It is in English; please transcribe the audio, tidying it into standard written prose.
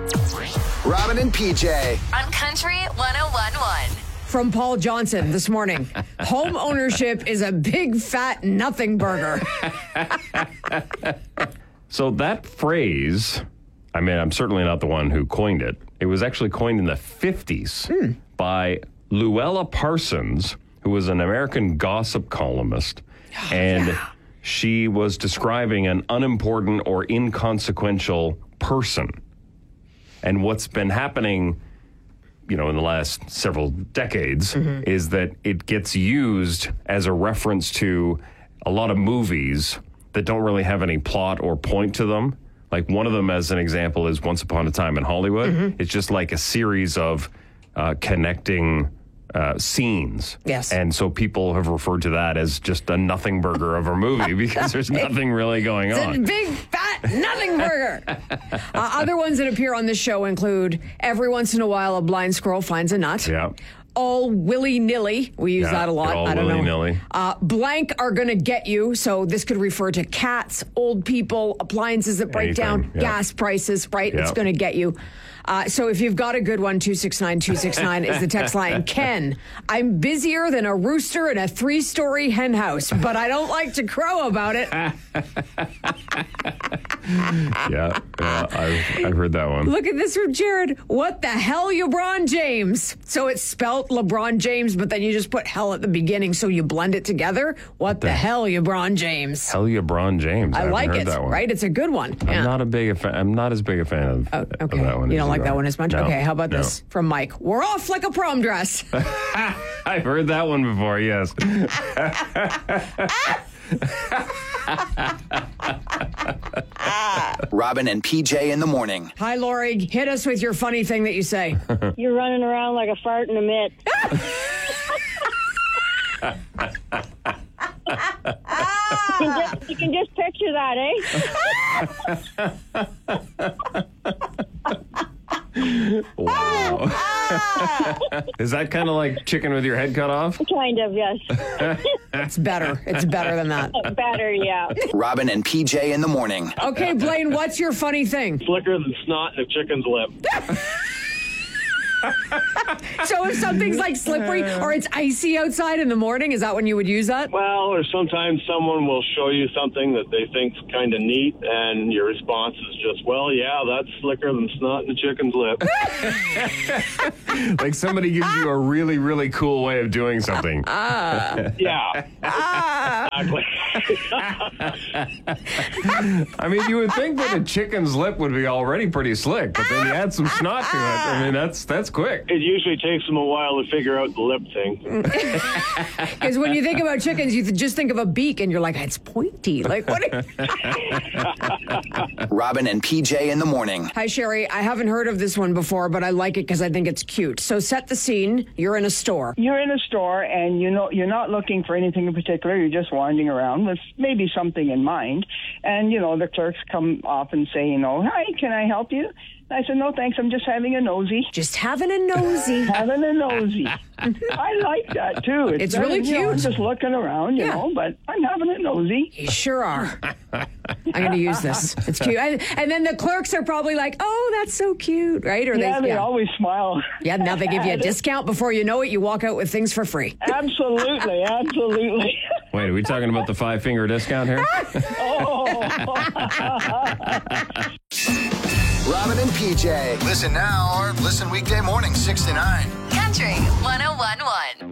Robin and PJ. On Country 101.1. From Paul Johnson this morning. Home ownership is a big fat nothing burger. So that phrase, I mean, I'm certainly not the one who coined it. It was actually coined in the 50s by Luella Parsons, who was an American gossip columnist. And she was describing an unimportant or inconsequential person. And what's been happening, in the last several decades is that it gets used as a reference to a lot of movies that don't really have any plot or point to them. Like one of them, as an example, is Once Upon a Time in Hollywood. It's just like a series of connecting scenes. Yes. And so people have referred to that as just a nothing burger of a movie because there's nothing really going on. It's a big fat nothing burger. Other ones that appear on this show include every once in a while a blind squirrel finds a nut. Yeah. All willy-nilly. We use that a lot. All I don't willy-nilly. know. Blank are going to get you. So this could refer to cats, old people, appliances that break down, gas prices, right? It's going to get you. So if you've got a good one, 269-269 is the text line. Ken, I'm busier than a rooster in a 3-story hen house, but I don't like to crow about it. Yeah, I've heard that one. Look at this from Jared. What the hell, LeBron James? So it's spelt LeBron James, but then you just put hell at the beginning, so you blend it together. What the hell, LeBron James? Hell, LeBron James. I like it, that one. right? It's a good one. I'm not as big a fan of, okay. of that one. You don't like that one as much? No, okay, how about this from Mike? We're off like a prom dress. I've heard that one before, yes. Robin and PJ in the morning. Hi, Lori. Hit us with your funny thing that you say. You're running around like a fart in a mitt. You can just picture that, Wow. Is that kind of like chicken with your head cut off? Kind of, yes. It's better. It's better than that. Better, yeah. Robin and PJ in the morning. Okay, Blaine, what's your funny thing? Slicker than snot in a chicken's lip. So if something's like slippery or it's icy outside in the morning, is that when you would use that? Well, or sometimes someone will show you something that they think's kind of neat, and your response is just, well, yeah, that's slicker than snot in a chicken's lip. Like somebody gives you a really, really cool way of doing something. Yeah. Exactly. I mean, you would think that a chicken's lip would be already pretty slick, but then you add some snot to it. I mean, that's quick. It usually takes them a while to figure out the lip thing. Because when you think about chickens, you just think of a beak, and you're like, it's pointy. Like what? Robin and PJ in the morning. Hi, Sherry. I haven't heard of this one before, but I like it because I think it's cute. So set the scene. You're in a store. You're in a store and you're not looking for anything in particular. You're just wandering around with maybe something in mind. And, the clerks come off and say, hi, can I help you? I said, no, thanks. I'm just having a nosy. Just having a nosy. Having a nosy. I like that, too. It's really cute. I'm just looking around, you know, but I'm having a nosy. You sure are. I'm going to use this. It's cute. And then the clerks are probably like, oh, that's so cute, right? Or they always smile. Yeah, now they give you a discount. Before you know it, you walk out with things for free. Absolutely, absolutely. Wait, are we talking about the 5-finger discount here? Robin and PJ. Listen now or listen weekday morning 6 to 9. Country 101.1.